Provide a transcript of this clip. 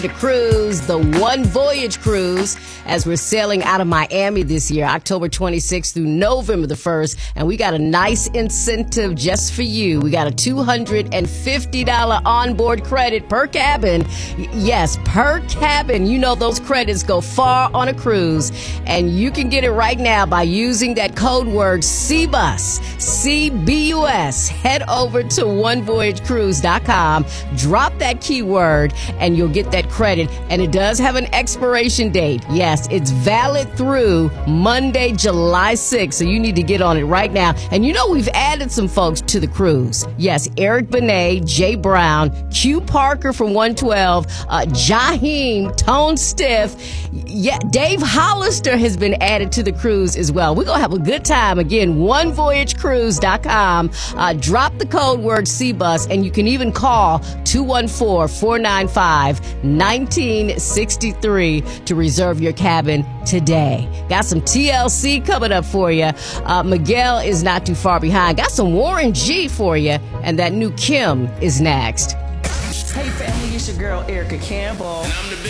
The cruise, the One Voyage Cruise, as we're sailing out of Miami this year, October 26th through November the 1st. And we got a nice incentive just for you. We got a $250 onboard credit per cabin. Yes, per cabin. You know those credits go far on a cruise. And you can get it right now by using that code word CBUS, CBUS. Head over to onevoyagecruise.com, drop that keyword, and you'll get that credit. And it does have an expiration date. Yes, it's valid through Monday, July 6th. So you need to get on it right now. And you know, we've added some folks to the cruise. Yes, Eric Benet, Jay Brown, Q Parker from 112, Jaheim, Tone Stiff. Yeah, Dave Hollister has been added to the cruise as well. We're going to have a good time. Again, onevoyagecruise.com. Drop the code word CBUS, and you can even call 214-495-1963 to reserve your cabin today. Got some TLC coming up for you. Miguel is not too far behind. Got some Warren G for you, and that new Kim is next. Hey family, it's your girl Erica Campbell. And I'm the